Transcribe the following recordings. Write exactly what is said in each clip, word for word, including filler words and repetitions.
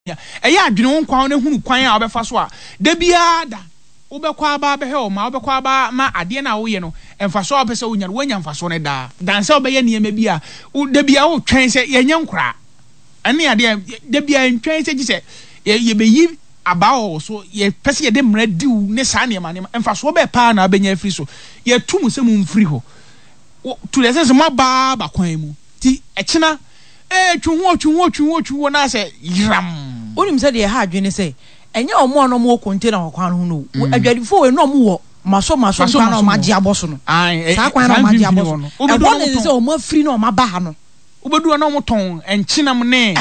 eya adwene won kwan na hunu kwan a obefa so a da bia da obekwa aba be he o ma obekwa aba ma ade na wo ye no emfa so obese wo nya wo nya mfa so ne da dan se obeye ne ma bia da bia wo twen se ye nya nkura ane ade da bia ntwen se gi se ye beyi aba o so ye pese ye de mra diu ne sa ne ma ne emfa so be pa na abenya free so ye tum se mu mfiri ho to the sense ma ba ba kwan mu ti ekina eh twuho twuho twuho twuho na se yram onim se de ha adwene se enye omo no mo container okwan ho no adwadifo we no mo wo maso maso kwan no maji aboso no sa kwan no maji aboso no e ho ne se omo afiri no ma ba ha no obedu na omo ton enchinam ne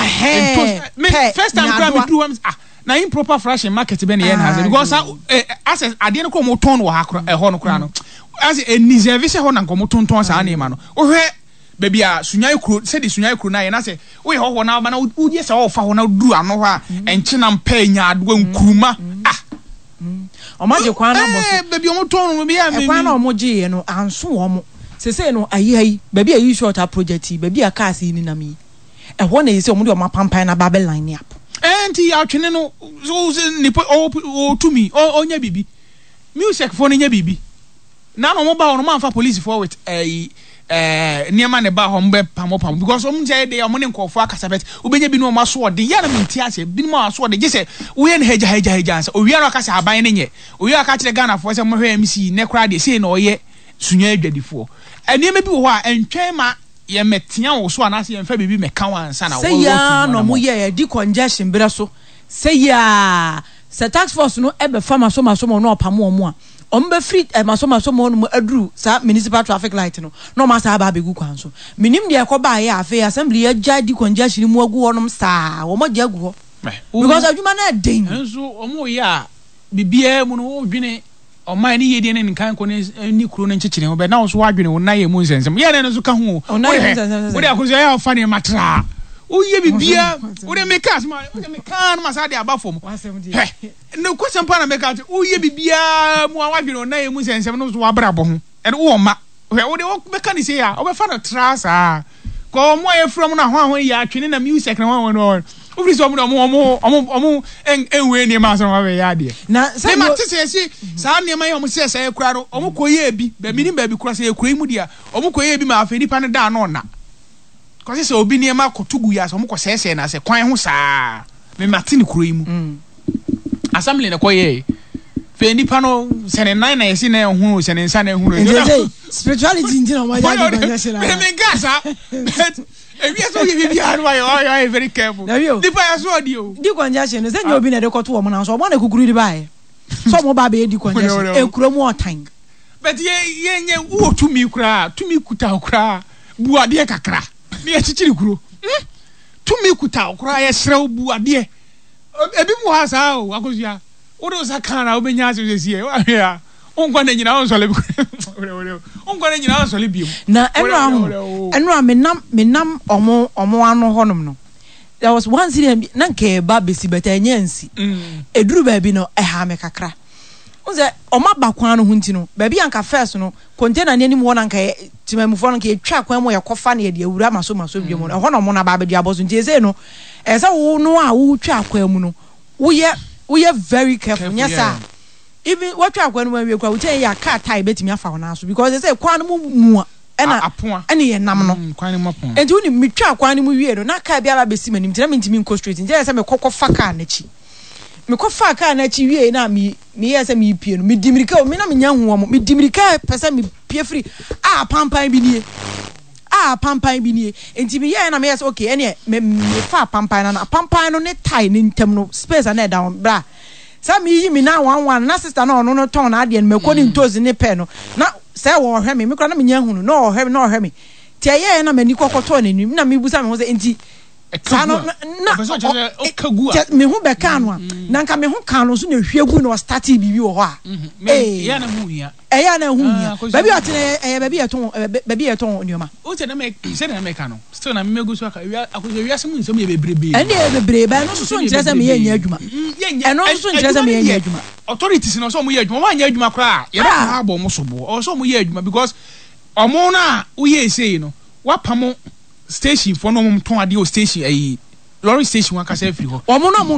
first time kra me do ah na improper fashion market be ne yen has because as ade no ko mo ton wo ha kra e ho no kra no as a niserve se ho na ko mo ton ton sa na ma no wo hwe baby a sunyai kro se di sunyai kro na ye na se we ho ho na ba na uje se ho fa ho na du ano ho a enchina mpa nya adwa nkuruma ah o ma je kwan na bo so eh baby o mo ton no bia me kwan na o mo je ye no anso wo mo se se no ayi ayi baby ayi short project baby a car se ni na mi e ho na ye se o mo de o ma pampan na Babylon ni app enti atwene no so ni o to me o nya bibi music for nya bibi na no mo ba no ma fa police for with eh eh niema ne ba ho mbe pamo pamo because o mje de o mo ne nkofo akasabet obenya bi no ma so ode ya na menti ase bi no ma so ode gese we ne heja heja heja ansa o wi ara akasa aban ne nye o wi aka kire Ghana fo se mo hwe M C ne kra de sei na oye sunya adwadifo eniema bi wo a entwen ma ye metia wo so anase ye mfa bibi meka wansa na wo say ya no mo ye di congestion bere so say ya se tax force no ebe fama so ma so mo no opamo mo a ombe free e maso maso mo no adru sa municipal traffic light no no ma sa ba begu kwan so minim de ko ba ye afi assembly ya ja di congestion mu agu wonom sa wo mo ja agu ho because adwuma na den enso omo ya bibia mu no odwene o man ni yedie ne nkan ko ni kuro no nchechire ho be na so wadwene wo na ye mu nsensem ye ne no so ka ho wo de akoso ya fa ne matra o ye bibia wo de mekas ma wo de mekan ma sa de abafom he no question pa na mekas o ye bibia mu awadwene na ye mu nsensem no so wabrabo ho e wo ma he wo de wo meka ni se ya wo be fa na trasa ko mo ye from na ho ho ya atwene na music na ho no ofri so mo mo mo mo en enwe ni ma so wa be ya de na se ma tese si sa ne ma ye mo se se kura no omo koye bi ba mini ba bi kura se kura mu dia omo koye bi ma afa nipa ne da no na ko se obi ne ma kotugu ya so omo ko se se na se kwan ho saa me matini kura mu assembly na koye fe nipa no se ne nine na yesi na ehunu se ne nsa na ehunu spirituality njina ma ja de banya me me gasa if you so you be hard why you are very careful the fire so di o di congestion se nya obi na de koto wo mo na so mo na kukuru di bae so mo ba be di congestion e kuro mu otan but ye ye nye wo tumi kura tumi kuta kura bu ade kakra ne ye chichiri kuro tumi kuta kura ye srew bu ade ebi mu ha sa o akosia wo do sa kana obenya se se ye wa ya onkwa na nyina onsole bi onkwa na nyina onsole bi na eno eno a menam menam omo omo ano honom no there was one city na nke ba besi beta nyansi eduru ba bi no e ha me kakra unze oma ba kwan no hunti no ba bi anka first no container ne anim wona nka timamufo no nke etwa kwan mo yakofa na ye de awura maso maso bi mo e ho no mo na ba be du aboso nti eze no e se wo no a wo twa kwan mu no wo ye wo ye very careful nyasa even what you are going when we go tell ya car tie betimi afa wona so because they say kwan mu mu ena apoa ene ye nam no kwan mu apoa enti woni metwa kwan mu wie no na car bia ba besi manim tina mentimi nko straight nje say me kokko fa car na chi me ko fa car na chi wie na me me ye say me pie no me dimirika o me na me nya huo mo me dimirika pese me pie free ah pampan bi nie ah pampan bi nie enti me ye na me say okay ene me me fa pampan na pampan no ne tie ne ntem no space na down bra Sami yi mi na one one na sister na ono no ton na ade no mekoni ntozi ne pe no na se wo hwe me mekra na me nya hunu na o hwe na o hwe me ti aye na mani kokoto na nim na me busa me ho se enti sa no na okagu a me hu be kan no na nka me hu kan no so na hwegu na start bibi wo ho a eh ya na hu hia eh ya na hu hia baby otene eh baby eton baby eton nioma o te na me se na me kan no still na me megu so aka akoso wi asem nsem ye bebrebe ene ye bebrebe no so nkyere se me ye nya adwuma eno so nkyere se me ye nya adwuma authorities no so mo ye adwuma wa nya adwuma kra ye ba ha bo mo so bo o so mo ye adwuma because omo na wo ye sei no wa pamo station for no mo ton ade o station eh lorry station wa ka se free ho omo no